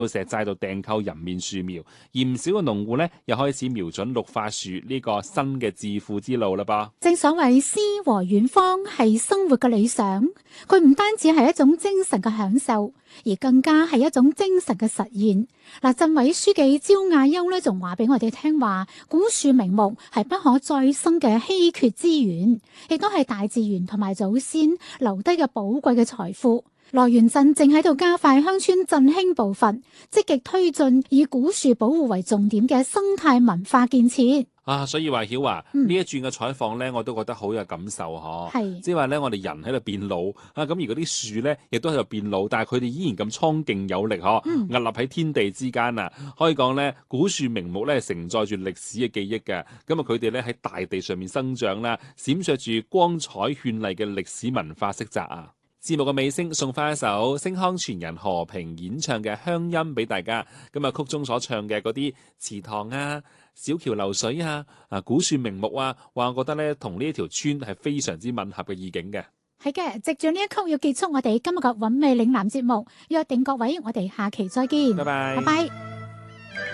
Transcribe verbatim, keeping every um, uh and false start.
到石寨度訂購人面樹苗，而唔少嘅農戶咧又開始瞄準綠化樹呢個新嘅致富之路啦噃。 正所謂詩和遠方係生活嘅理想，佢唔單止係一種精神嘅享受，而更加係一種精神嘅實現。嗱，鎮委書記焦亞優咧仲話俾我哋聽話，古樹名木係不可再生嘅稀缺資源，亦都係大自然同埋祖先留低嘅寶貴嘅財富。來源鎮正喺度加快鄉村振興步伐，積極推進以古樹保護為重點嘅生態文化建設。 啊，所以話曉華呢一轉嘅採訪咧，我都覺得好有感受嗬。係，即係話咧，我哋人喺度變老啊，咁如果啲樹咧亦都喺度變老，但係佢哋依然咁蒼勁有力嗬，屹立喺天地之間啊，可以講咧，古樹名木咧承載住歷史嘅記憶嘅。咁啊，佢哋咧喺大地上面生長啦，閃爍住光彩絢麗嘅歷史文化色澤啊！節目嘅尾聲送翻一首星康傳人何平演唱嘅鄉音俾大家。咁啊，曲中所唱嘅嗰啲池塘啊、小橋流水啊、啊古樹名木啊，話我覺得咧同呢一條村係非常之吻合嘅意境嘅。 係嘅，藉住呢一曲要結束我哋今日嘅韻味嶺南節目，約定各位，我哋下期再見。 拜拜。 拜拜。